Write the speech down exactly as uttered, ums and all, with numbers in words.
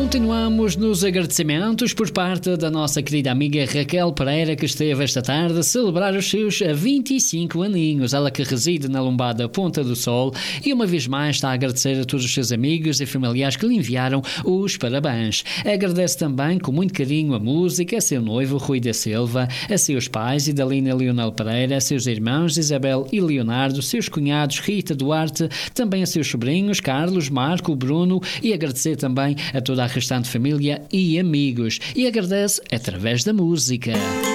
Continuamos nos agradecimentos por parte da nossa querida amiga Raquel Pereira, que esteve esta tarde a celebrar os seus vinte e cinco aninhos. Ela que reside na Lombada Ponta do Sol e uma vez mais está a agradecer a todos os seus amigos e familiares que lhe enviaram os parabéns. Agradece também com muito carinho a música, a seu noivo Rui da Silva, a seus pais Idalina e Leonel Pereira, a seus irmãos Isabel e Leonardo, seus cunhados Rita Duarte, também a seus sobrinhos Carlos, Marco, Bruno, e agradecer também a toda a restante família e amigos, e agradece através da música.